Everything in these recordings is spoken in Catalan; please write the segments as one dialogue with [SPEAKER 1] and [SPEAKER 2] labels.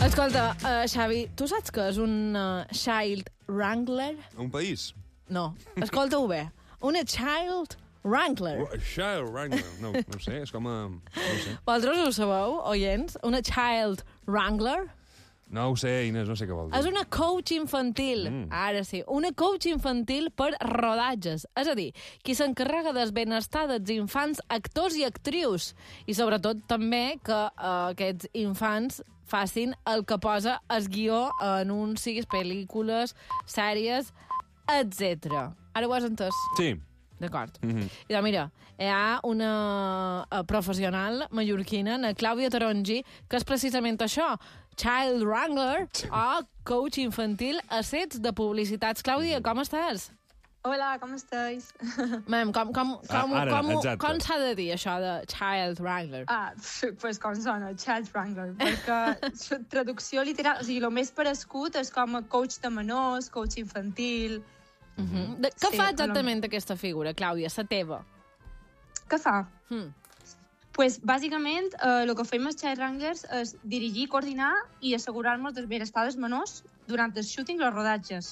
[SPEAKER 1] Escolta, Xavi, tu saps què és un child wrangler?
[SPEAKER 2] Un país?
[SPEAKER 1] No, escolta-ho bé. Una child wrangler.
[SPEAKER 2] Child Wrangler. No ho sé, és com a... No ho sé.
[SPEAKER 1] Vosaltres ho sabeu, oients? Una child wrangler?
[SPEAKER 2] No ho sé, Inés, no sé què vol dir.
[SPEAKER 1] És una coach infantil. Ara sí, una coach infantil per rodatges. És a dir, qui s'encarrega del benestar dels infants, actors i actrius. I sobretot també que aquests infants facin el que posa el guió en anuncis, pel·lícules, sèries, etc. Ara ho has entès?
[SPEAKER 2] Sí.
[SPEAKER 1] D'acord. I doncs mira, hi ha una professional mallorquina, la Clàudia Tarongi, que és precisament això, child wrangler o coach infantil a sets de publicitats. Clàudia, com estàs?
[SPEAKER 3] Hola, com estàs?
[SPEAKER 1] Mem, com s'ha de dir això de child wrangler?
[SPEAKER 3] Pues com sona, child wrangler, perquè traducció literal, o sigui, el més parescut és com a coach de menors, coach infantil...
[SPEAKER 1] Què fa exactament aquesta figura, Clàudia, la teva?
[SPEAKER 3] Què fa? Pues, bàsicament, el que fem els child wranglers és dirigir, coordinar i assegurar-nos del benestar dels menors durant el shooting i els rodatges.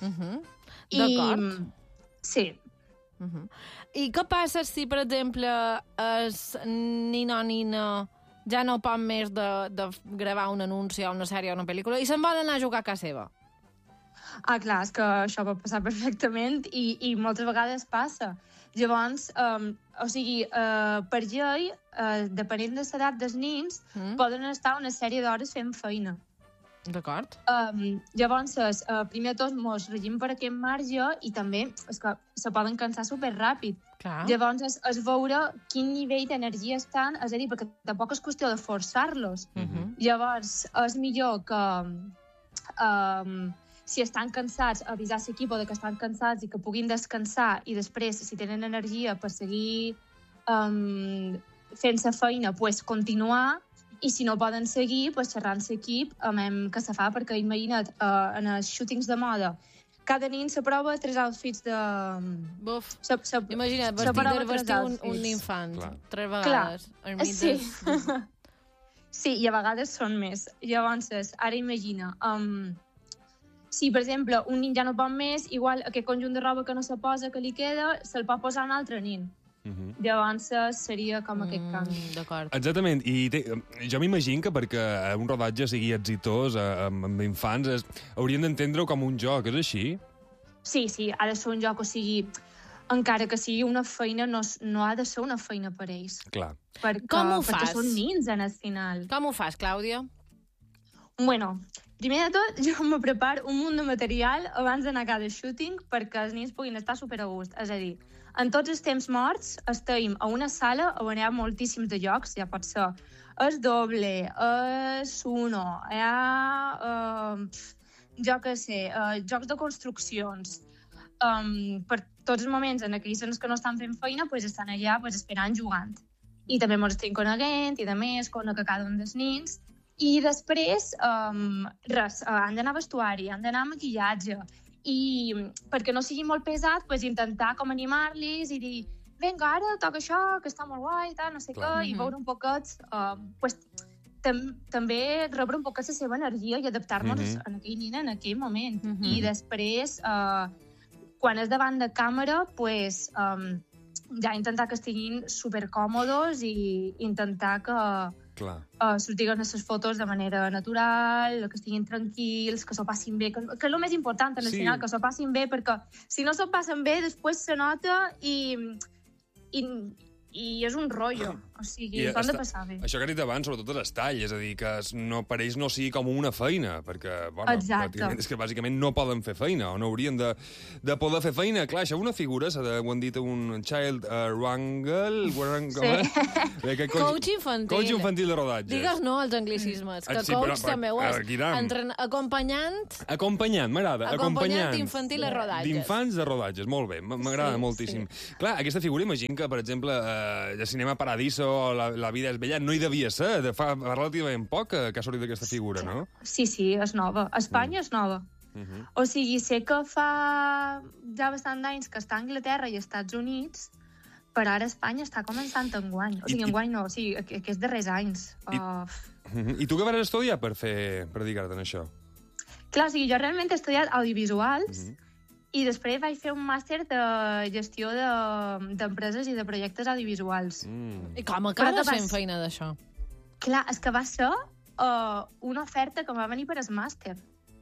[SPEAKER 1] D'acord.
[SPEAKER 3] Sí.
[SPEAKER 1] I què passa si, per exemple, el nino o nina ja no pot més de gravar un anunci o una sèrie o una pel·lícula i se'n vol anar a jugar a casa seva?
[SPEAKER 3] Clar, és que això pot passar perfectament i moltes vegades passa. Llavors, o sigui, per llei, depenent de l'edat dels nins, poden estar una sèrie d'hores fent feina.
[SPEAKER 1] D'acord.
[SPEAKER 3] Llavors, primer de tot, ens regim per aquest marge i també és que se poden cansar superràpid.
[SPEAKER 1] Clar.
[SPEAKER 3] Llavors, és veure quin nivell d'energia estan, és a dir, perquè tampoc és qüestió de forçar-los. Llavors, és millor que... si estan cansats, avisar l'equip que estan cansats i que puguin descansar i després, si tenen energia per seguir fent la feina, pues, continuar, i si no poden seguir, pues, xerrar amb l'equip que se fa, perquè imagina't, en els shootings de moda, cada nin s'aprova 3 outfits de...
[SPEAKER 1] Buf, imagina't, vestir un infant 3 vegades.
[SPEAKER 3] Clar, sí, i a vegades són més. Llavors, ara imagina... si, per exemple, un nin ja no pot més, igual aquest conjunt de roba que no se posa, que li queda, se'l pot posar un altre nin. Llavors seria com aquest canvi.
[SPEAKER 1] D'acord.
[SPEAKER 2] Exactament, i jo m'imagino que perquè un rodatge sigui exitós amb infants haurien d'entendre-ho com un joc, és així?
[SPEAKER 3] Sí, ha de ser un joc, o sigui, encara que sigui una feina, no ha de ser una feina per ells.
[SPEAKER 2] Clar.
[SPEAKER 1] Com ho fas?
[SPEAKER 3] Perquè són nins, en el final.
[SPEAKER 1] Com ho fas, Clàudia?
[SPEAKER 3] Bueno, primer de tot, jo me preparo un munt de material abans d'anar a cada shooting perquè els nins puguin estar super a gust. És a dir, en tots els temps morts estem a una sala on hi ha moltíssims de jocs, ja pot ser el doble, el uno, hi ha, jo què sé, jocs de construccions. Per tots els moments en aquells que no estan fent feina, pues, estan allà pues, esperant, jugant. I també ens estem coneguent, i de més, conec cada un dels nins. I després, han d'anar a vestuari, han d'anar a maquillatge, i perquè no sigui molt pesat, pues, intentar com animar-los i dir, vinga, ara toca això, que està molt guai, tal, no sé què, i veure un poquet, pues, també rebre un poquet la seva energia i adaptar-nos a aquell nin en aquell moment. I després, quan és davant de càmera, pues, ja intentar que estiguin supercòmodos i intentar que sortiguen les fotos de manera natural, que estiguin tranquils, que s'ho passin bé, que és el més important en el final, que s'ho passin bé, perquè si no s'ho passen bé, després se nota i és un rotllo. O sigui, s'ho han de passar bé.
[SPEAKER 2] Això que has dit abans, sobretot a l'estall, és a dir, que per ells no sigui com una feina, perquè, bueno, és que bàsicament no poden fer feina, o no haurien de poder fer feina. Clar, això és una figura, ho han dit un child wrangle...
[SPEAKER 1] Coach infantil.
[SPEAKER 2] Coach infantil de rodatges.
[SPEAKER 1] Digues no als anglicismes, que coach també ho és. Acompanyant...
[SPEAKER 2] Acompanyant, m'agrada.
[SPEAKER 1] Acompanyant infantil de rodatges.
[SPEAKER 2] D'infants de rodatges, molt bé, m'agrada moltíssim. Clar, aquesta figura, imagino que, per exemple, de Cinema Paradiso o La vida és bella, no hi devia ser. Fa relativament poc que ha sortit aquesta figura, no?
[SPEAKER 3] Sí, és nova. A Espanya és nova. O sigui, sé que fa ja bastant d'anys que està a Anglaterra i als Estats Units, però ara Espanya està començant enguany. O sigui, enguany no, o sigui, aquests darrers anys.
[SPEAKER 2] I tu què vas estudiar per dedicar-te a això?
[SPEAKER 3] Clar, o sigui, jo realment he estudiat audiovisuals i després vaig fer un màster de gestió d'empreses i de projectes audiovisuals.
[SPEAKER 1] I com acabes fent feina d'això?
[SPEAKER 3] Clar, és que va ser una oferta que em va venir per el màster.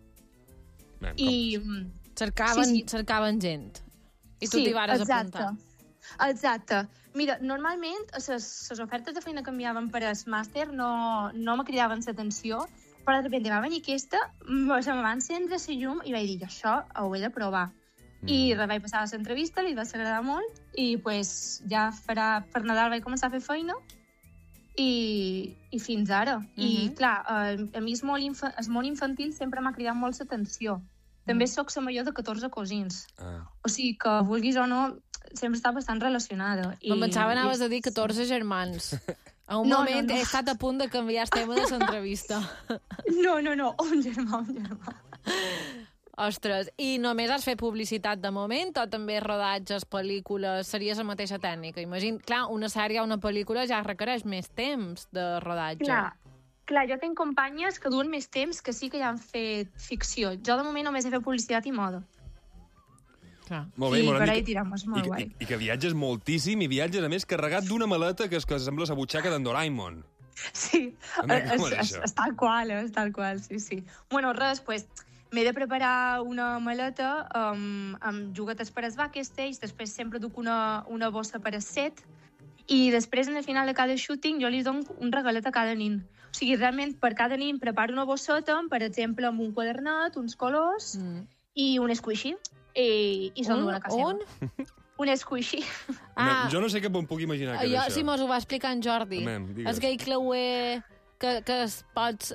[SPEAKER 1] Cercaven gent. I tu t'hi vares apuntar.
[SPEAKER 3] Exacte. Mira, normalment les ofertes de feina que enviaven per al màster no me cridaven l'atenció, però de sobte va venir aquesta, se me va encendre la llum i vaig dir, això ho he de provar. I vaig passar a l'entrevista, li va agradar molt, i pues, ja per Nadal vaig començar a fer feina, i fins ara. I clar, a mi el món infantil sempre m'ha cridat molt l'atenció. També sóc la major de 14 cosins. O sigui que, vulguis o no, sempre està bastant relacionada.
[SPEAKER 1] Em pensava anaves a dir 14 germans. A un moment he estat a punt de canviar el tema de l'entrevista.
[SPEAKER 3] No, un germà.
[SPEAKER 1] Ostres, i només has fet publicitat de moment o també rodatges, pel·lícules? Seria la mateixa tècnica? Imagina, clar, una sèrie o una pel·lícula ja requereix més temps de rodatge.
[SPEAKER 3] Clar, jo tinc companyes que duen més temps que sí que ja han fet ficció. Jo de moment només he fet publicitat i moda.
[SPEAKER 2] Molt bé,
[SPEAKER 3] per ahí tiramos, molt guai.
[SPEAKER 2] I que viatges moltíssim, i viatges, a més, carregat d'una maleta que sembla la butxaca d'en Doraemon.
[SPEAKER 3] Sí, és tal qual, sí. Bueno, res, pues, m'he de preparar una maleta amb juguetes per als backstage, després sempre duc una bossa per al set, i després, al final de cada shooting, jo li dono un regalet a cada nin. O sigui, realment, per cada nin preparo una bosseta, per exemple, amb un quadernet, uns colors i un squishy. I són d'una casa. Un squishy.
[SPEAKER 2] Jo no sé què em puc imaginar que és això.
[SPEAKER 1] Sí, mos ho va explicar en Jordi. És aquell clauer que es pots...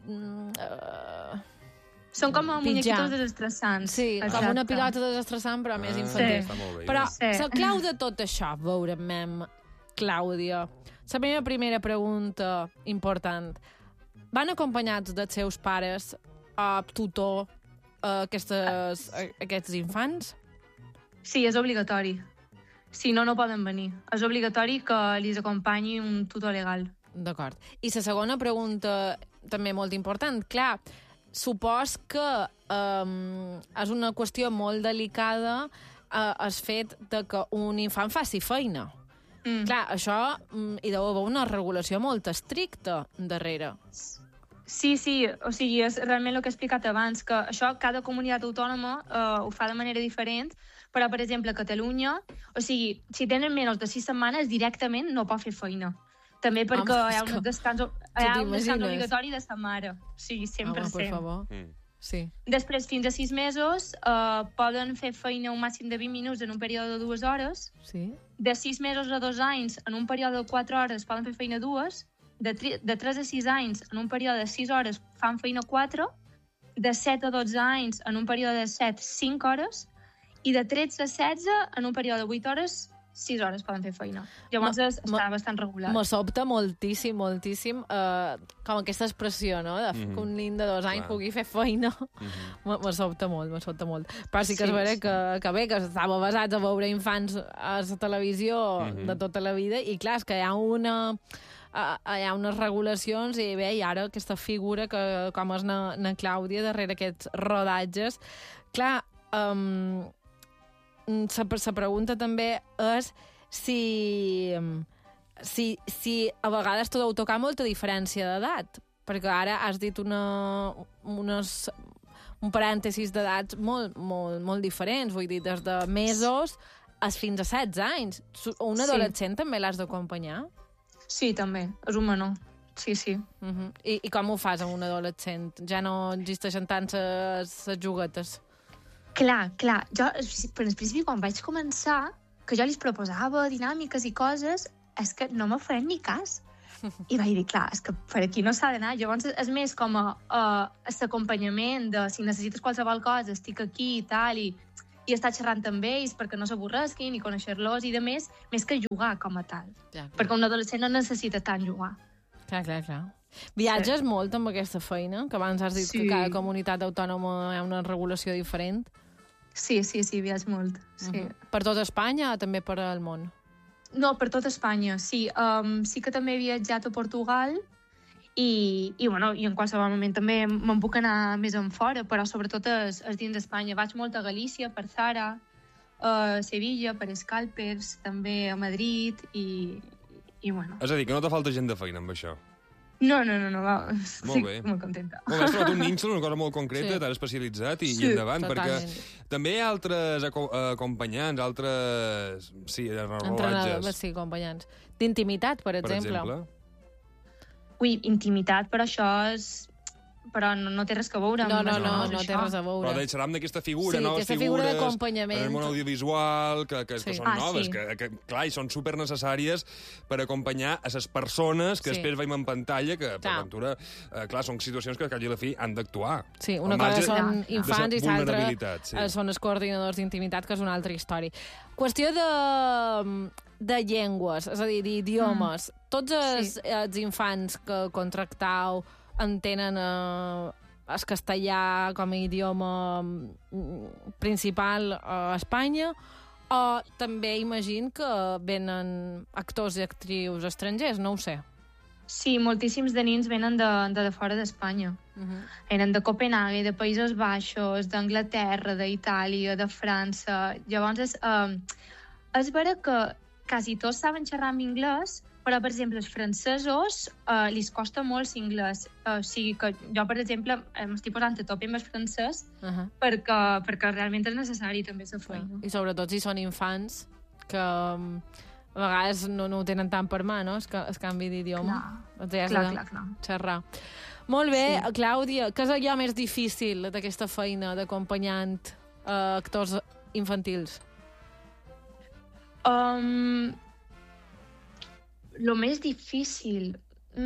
[SPEAKER 3] Són com muñequitos desestressants.
[SPEAKER 1] Sí, com una pilota desestressant, però més infantil. Però la clau de tot això, veurem, Clàudia, la primera pregunta important. Van acompanyats dels seus pares a tutor aquests infants?
[SPEAKER 3] Sí, és obligatori. Si no, no poden venir. És obligatori que els acompanyi un tutor legal.
[SPEAKER 1] D'acord. I la segona pregunta, també molt important. Clar, supos que és una qüestió molt delicada el fet de que un infant faci feina. Clar, això hi deu haver una regulació molt estricta darrere.
[SPEAKER 3] Sí, o sigui, és realment el que he explicat abans, que això cada comunitat autònoma ho fa de manera diferent, però, per exemple, a Catalunya, o sigui, si tenen menys de 6 setmanes, directament no pot fer feina. També perquè hi ha un descans obligatori de sa mare. Sí, 100%.
[SPEAKER 1] Per favor. Sí.
[SPEAKER 3] Després, fins a 6 mesos, poden fer feina un màxim de 20 minuts en un període de 2 hores.
[SPEAKER 1] Sí.
[SPEAKER 3] De 6 mesos a 2 anys, en un període de 4 hores, poden fer feina 2. De 3 a 6 anys, en un període de 6 hores, fan feina 4. De 7 a 12 anys, en un període de 7, 5 hores. I de 13 a 16, en un període de 8 hores, 6 hores poden fer feina. Llavors està bastant regulat.
[SPEAKER 1] Me sobta moltíssim, com aquesta expressió, no?, de que un nin de 2 anys pugui fer feina. Me sobta molt. Però sí que és vera que bé, que estava basat a veure infants a la televisió de tota la vida, i clar, és que hi ha unes regulacions, i bé, i ara aquesta figura que com és na Clàudia darrere aquests rodatges. Clar, la pregunta també és si a vegades t'ho deu tocar molta diferència d'edat, perquè ara has dit un parèntesis d'edats molt diferents, vull dir, des de mesos fins a 16 anys. Un adolescent també l'has d'acompanyar?
[SPEAKER 3] Sí, també, és un menor. Sí.
[SPEAKER 1] I com ho fas amb un adolescent? Ja no existeixen tant les juguetes?
[SPEAKER 3] Clar. Jo, per al principi, quan vaig començar, que jo li proposava dinàmiques i coses, és que no me feien ni cas. I vaig dir, clar, és que per aquí no s'ha d'anar. Llavors és més com l'acompanyament de si necessites qualsevol cosa, estic aquí i tal, i estar xerrant amb ells perquè no s'avorresquin i conèixer-los, i de més que jugar com a tal. Clar. Perquè un adolescent no necessita tant jugar.
[SPEAKER 1] Clar. Viatges molt amb aquesta feina? Que abans has dit que cada comunitat autònoma hi ha una regulació diferent.
[SPEAKER 3] Sí, viatge molt. Sí.
[SPEAKER 1] Per tot Espanya o també per al món?
[SPEAKER 3] No, per tot Espanya, sí. Sí que també he viatjat a Portugal I en qualsevol moment també me'n puc anar més en fora, però sobretot és dins d'Espanya. Vaig molt a Galícia, per Zara, a Sevilla, per Scalpers, també a Madrid, i bueno.
[SPEAKER 2] És a dir, que no te falta gent de feina amb això.
[SPEAKER 3] No, estic molt contenta.
[SPEAKER 2] Molt bé, has trobat un nínxol, una cosa molt concreta, t'has especialitzat i endavant, totalment. Perquè també hi ha altres acompanyants, altres... Sí,
[SPEAKER 1] entrenadors, sí, acompanyants. D'intimitat, per exemple.
[SPEAKER 3] Ui, intimitat, però això és... Però no té res a veure amb
[SPEAKER 1] no té res a veure.
[SPEAKER 2] Però serà amb aquesta figura, noves
[SPEAKER 1] figures d'acompanyament.
[SPEAKER 2] En el món audiovisual, que són noves, que clar, i són supernecessàries per acompanyar a les persones que després veiem en pantalla, que per ventura, clar, són situacions que a la fi han d'actuar.
[SPEAKER 1] Sí, una cosa són infants i l'altra són els coordinadors d'intimitat, que és una altra història. Qüestió de llengües, és a dir, d'idiomes. Tots els infants que contractau entenen el castellà com a idioma principal a Espanya, o també imagino que venen actors i actrius estrangers, no ho sé.
[SPEAKER 3] Sí, moltíssims de nins venen de fora d'Espanya. Venen de Copenhague, de Països Baixos, d'Anglaterra, d'Itàlia, de França. Llavors, és vera que quasi tots saben xerrar en anglès, però, per exemple, els francesos li costa molt l'inglès. O sigui que jo, per exemple, m'estic posant a tope amb el francès perquè realment és necessari també la feina.
[SPEAKER 1] I sobretot si són infants, que a vegades no ho tenen tant per mà, no?, el canvi d'idioma.
[SPEAKER 3] Clar.
[SPEAKER 1] Xerrar. Molt bé, Clàudia, què és allò més difícil d'aquesta feina d'acompanyant actors infantils?
[SPEAKER 3] Lo més difícil...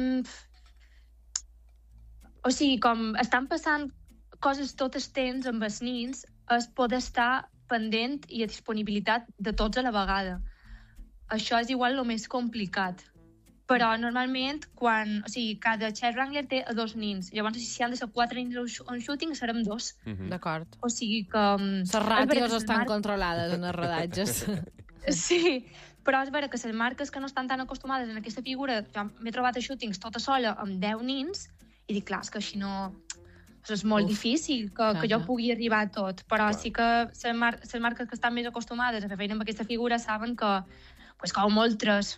[SPEAKER 3] O sigui, com estan passant coses tot el temps amb els nins, és poder estar pendent i a disponibilitat de tots a la vegada. Això és igual lo més complicat. Però normalment, cada Chess Wrangler té 2 nins. Llavors, si han de ser 4 nins en shooting, serem 2.
[SPEAKER 1] D'acord.
[SPEAKER 3] O sigui que...
[SPEAKER 1] Les ràtios estan controlades en els rodatges.
[SPEAKER 3] Sí, però és vera que les marques que no estan tan acostumades en aquesta figura, jo m'he trobat a shootings tota sola amb 10 nins, i dic, clar, és que així no... És molt difícil que jo pugui arribar a tot, però sí que les marques que estan més acostumades a fer feina amb aquesta figura saben que com molt 3.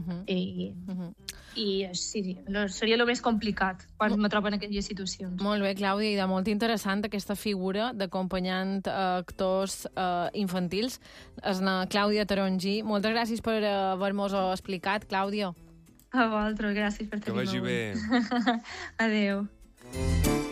[SPEAKER 3] I sí, seria el més complicat quan me trobo en aquelles situacions.
[SPEAKER 1] Molt bé, Clàudia, i de molt interessant aquesta figura d'acompanyant actors infantils. És la Clàudia Tarongí. Moltes gràcies per haver-nos-ho explicat, Clàudia.
[SPEAKER 3] A vosaltres, gràcies per tenir-me.
[SPEAKER 2] Que vagi bé.
[SPEAKER 3] Adéu.